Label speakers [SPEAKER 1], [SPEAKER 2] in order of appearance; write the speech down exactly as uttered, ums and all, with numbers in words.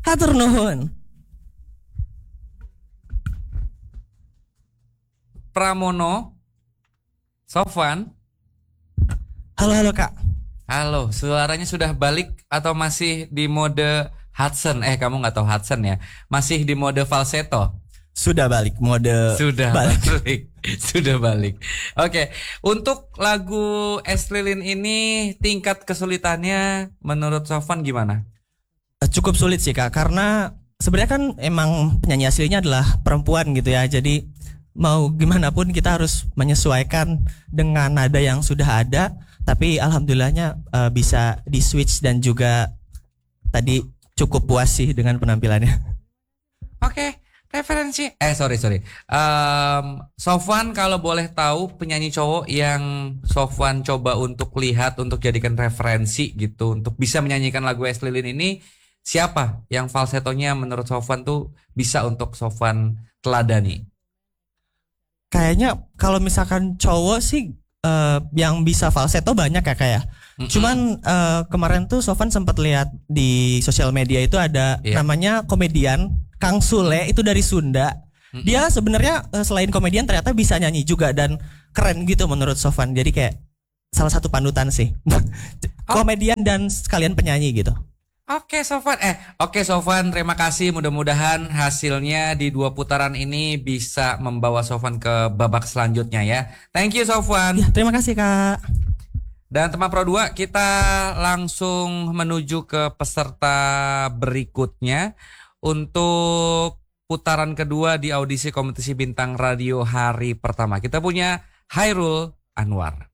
[SPEAKER 1] Hatur nuhun.
[SPEAKER 2] Pramono, Sofwan.
[SPEAKER 1] Halo halo Kak.
[SPEAKER 2] Halo, suaranya sudah balik atau masih di mode Hudson? Eh, kamu nggak tahu Hudson ya? Masih di mode falsetto?
[SPEAKER 1] Sudah balik mode.
[SPEAKER 2] Sudah
[SPEAKER 1] balik.
[SPEAKER 2] balik. Sudah balik. Oke, untuk lagu Es Lilin ini tingkat kesulitannya menurut Sofwan gimana?
[SPEAKER 1] Cukup sulit sih Kak, karena sebenarnya kan emang penyanyi aslinya adalah perempuan gitu ya. Jadi mau gimana pun kita harus menyesuaikan dengan nada yang sudah ada. Tapi alhamdulillahnya uh, bisa di switch dan juga tadi cukup puas sih dengan penampilannya.
[SPEAKER 2] Oke, referensi. Eh sorry sorry. Um, Sofwan kalau boleh tahu penyanyi cowok yang Sofwan coba untuk lihat untuk jadikan referensi gitu untuk bisa menyanyikan lagu Es Lilin ini siapa yang falsetonya menurut Sofwan tuh bisa untuk Sofwan teladani?
[SPEAKER 1] Kayaknya kalau misalkan cowok sih Uh, yang bisa falsetto banyak ya kayak. Mm-hmm. Cuman uh, kemarin tuh Sofwan sempat lihat di sosial media itu ada yeah. namanya komedian Kang Sule itu dari Sunda. Mm-hmm. Dia sebenarnya uh, selain komedian ternyata bisa nyanyi juga dan keren gitu menurut Sofwan. Jadi kayak salah satu panutan sih.
[SPEAKER 2] Oh.
[SPEAKER 1] Komedian dan sekalian penyanyi gitu.
[SPEAKER 2] Oke Sofwan, eh oke Sofwan, terima kasih. Mudah-mudahan hasilnya di dua putaran ini bisa membawa Sofwan ke babak selanjutnya ya. Thank you Sofwan.
[SPEAKER 1] Ya, terima kasih Kak.
[SPEAKER 2] Dan teman Pro dua kita langsung menuju ke peserta berikutnya untuk putaran kedua di audisi kompetisi bintang radio hari pertama. Kita punya Hairul Anwar.